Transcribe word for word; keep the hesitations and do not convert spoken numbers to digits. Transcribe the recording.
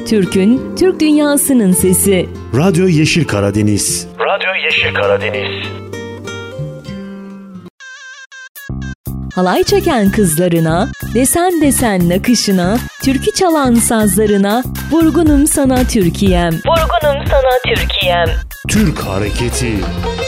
Türk'ün, Türk dünyasının sesi. Radyo Yeşil Karadeniz. Radyo Yeşil Karadeniz. Halay çeken kızlarına, desen desen nakışına, türkü çalan sazlarına, vurgunum sana Türkiye'm. Vurgunum sana Türkiye'm. Türk hareketi.